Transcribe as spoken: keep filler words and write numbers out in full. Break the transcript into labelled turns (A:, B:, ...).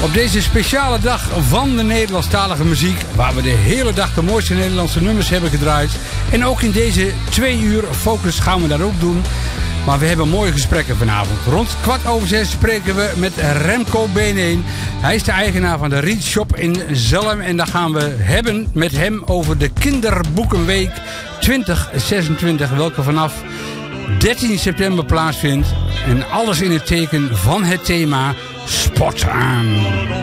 A: Op deze speciale dag van de Nederlandstalige muziek, waar we de hele dag de mooiste Nederlandse nummers hebben gedraaid. En ook in deze twee uur focus gaan we dat ook doen. Maar we hebben mooie gesprekken vanavond. Rond kwart over zes spreken we met Remco Beenheen. Hij is de eigenaar van de Reed Shop in Zelhem. En daar gaan we hebben met hem over de Kinderboekenweek twintig zesentwintig. Welke vanaf dertien september plaatsvindt. En alles in het teken van het thema Sport aan.